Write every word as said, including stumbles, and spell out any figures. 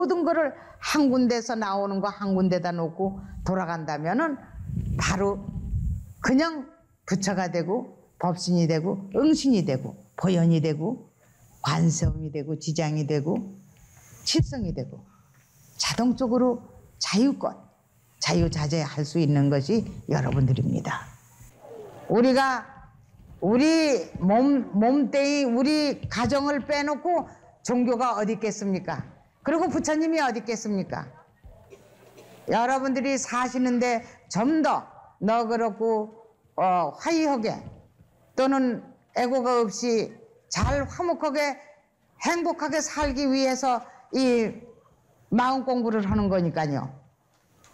모든 거를 한 군데서 나오는 거 한 군데다 놓고 돌아간다면은 바로 그냥 부처가 되고 법신이 되고 응신이 되고 보현이 되고 관세음이 되고 지장이 되고 칠성이 되고 자동적으로 자유권, 자유자재할 수 있는 것이 여러분들입니다. 우리가 우리 몸, 몸뚱이 우리 가정을 빼놓고 종교가 어디 있겠습니까? 그리고 부처님이 어디 있겠습니까? 여러분들이 사시는데 좀 더 너그럽고 어, 화이하게 또는 애고가 없이 잘 화목하게 행복하게 살기 위해서 이 마음 공부를 하는 거니까요.